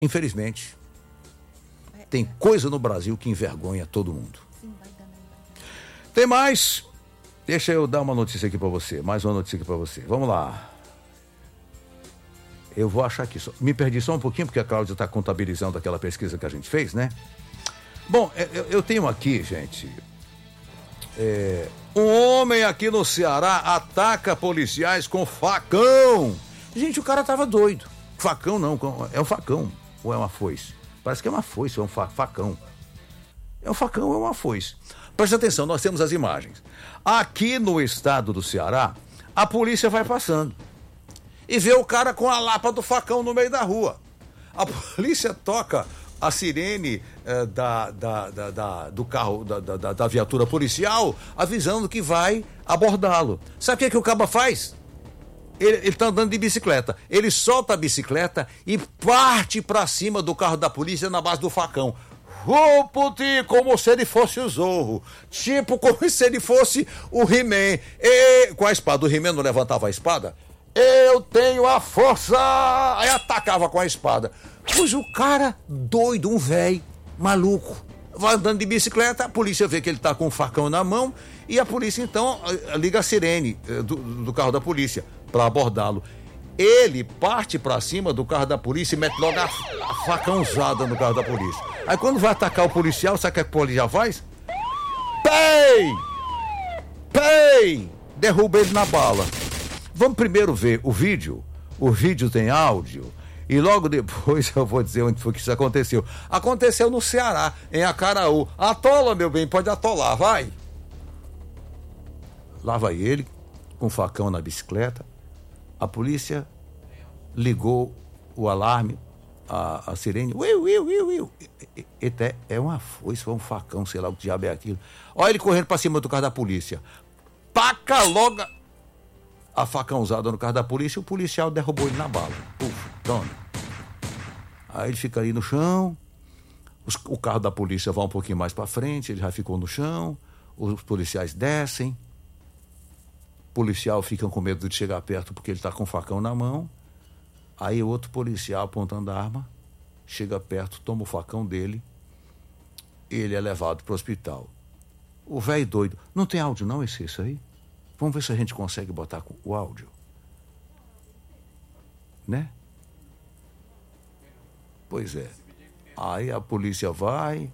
Infelizmente, tem coisa no Brasil que envergonha todo mundo. Tem mais. Deixa eu dar uma notícia aqui pra você. Mais uma notícia aqui pra você. Vamos lá. Eu vou achar aqui. Me perdi só um pouquinho, porque a Cláudia está contabilizando aquela pesquisa que a gente fez, né? Bom, eu tenho aqui, gente. Um homem aqui no Ceará ataca policiais com facão. Gente, o cara tava doido. Facão não, é um facão. Ou é uma foice? Parece que é uma foice, ou é um facão. É um facão ou é uma foice. Preste atenção, nós temos as imagens. Aqui no estado do Ceará, a polícia vai passando e vê o cara com a lapa do facão no meio da rua. A polícia toca a sirene do carro, da viatura policial, avisando que vai abordá-lo. Sabe o que o caba faz? Ele tá andando de bicicleta. Ele solta a bicicleta e parte pra cima do carro da polícia na base do facão. Puti, como se ele fosse o Zorro. Tipo, como se ele fosse o He-Man. Com a espada. O He-Man não levantava a espada? Eu tenho a força! Aí atacava com a espada. Pois o cara doido, um velho, maluco, vai andando de bicicleta, a polícia vê que ele tá com um facão na mão e a polícia então liga a sirene do carro da polícia para abordá-lo. Ele parte pra cima do carro da polícia e mete logo a facãozada no carro da polícia. Aí quando vai atacar o policial, sabe o que a polícia faz? Pei! Derruba ele na bala. Vamos primeiro ver o vídeo. O vídeo tem áudio. E logo depois eu vou dizer onde foi que isso aconteceu. Aconteceu no Ceará, em Acaraú. Atola, meu bem, pode atolar, vai. Lá vai ele, com o facão na bicicleta. A polícia ligou o alarme, a sirene. É uma foice, foi um facão, sei lá o que diabo é aquilo. Olha ele correndo pra cima do carro da polícia. Taca logo a facãozada no carro da polícia e o policial derrubou ele na bala. Puf, toma. Aí ele fica ali no chão, o carro da polícia vai um pouquinho mais pra frente, ele já ficou no chão, os policiais descem. Policial fica com medo de chegar perto porque ele está com o facão na mão. Aí o outro policial apontando a arma chega perto, toma o facão dele, ele é levado para o hospital. O velho doido, não tem áudio não esse aí? Vamos ver se a gente consegue botar o áudio, né? Pois é. Aí a polícia vai,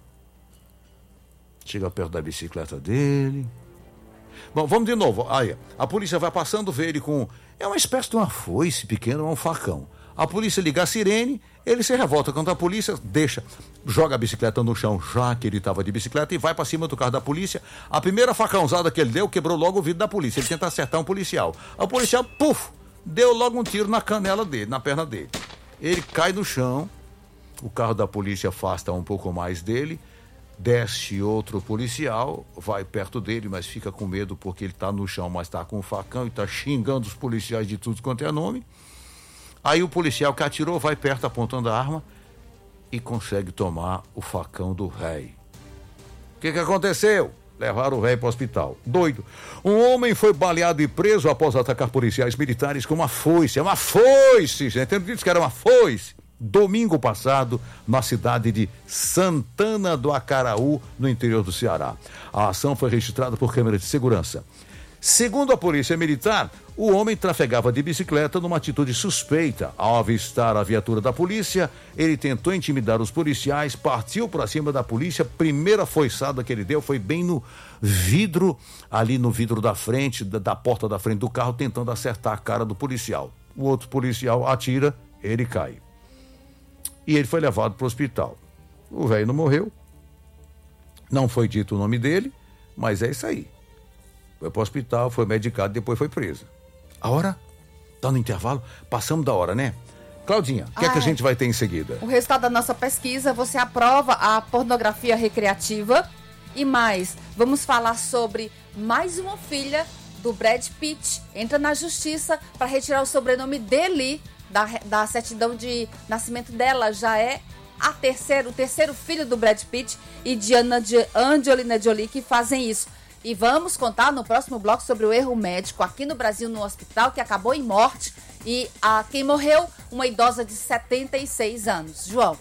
chega perto da bicicleta dele. Bom, vamos de novo. Aí, a polícia vai passando, vê ele com... É uma espécie de uma foice pequena, um facão. A polícia liga a sirene, ele se revolta contra a polícia, joga a bicicleta no chão, já que ele estava de bicicleta, e vai para cima do carro da polícia. A primeira facãozada que ele deu, quebrou logo o vidro da polícia. Ele tenta acertar um policial. O policial, deu logo um tiro na canela dele, na perna dele. Ele cai no chão, o carro da polícia afasta um pouco mais dele, desce outro policial, vai perto dele, mas fica com medo porque ele está no chão, mas está com um facão e está xingando os policiais de tudo quanto é nome. Aí o policial que atirou vai perto apontando a arma e consegue tomar o facão do réi. O que aconteceu? Levaram o réi para o hospital. Doido. Um homem foi baleado e preso após atacar policiais militares com uma foice. É uma foice, gente. Eu disse que era uma foice. Domingo passado, na cidade de Santana do Acaraú, no interior do Ceará. A ação foi registrada por câmera de segurança. Segundo a polícia militar, o homem trafegava de bicicleta numa atitude suspeita. Ao avistar a viatura da polícia, ele tentou intimidar os policiais, partiu para cima da polícia. Primeira foiçada que ele deu foi bem no vidro, ali no vidro da frente, da porta da frente do carro, tentando acertar a cara do policial. O outro policial atira, ele cai. E ele foi levado para o hospital. O velho não morreu. Não foi dito o nome dele, mas é isso aí. Foi para o hospital, foi medicado, depois foi preso. A hora? Tá no intervalo? Passamos da hora, né? Claudinha, o que é que a gente vai ter em seguida? O resultado da nossa pesquisa, você aprova a pornografia recreativa? E mais, vamos falar sobre mais uma filha do Brad Pitt. Entra na justiça para retirar o sobrenome dele da certidão de nascimento dela. Já é o terceiro filho do Brad Pitt e de Angelina Jolie que fazem isso. E vamos contar no próximo bloco sobre o erro médico aqui no Brasil, no hospital, que acabou em morte. E quem morreu, uma idosa de 76 anos. João.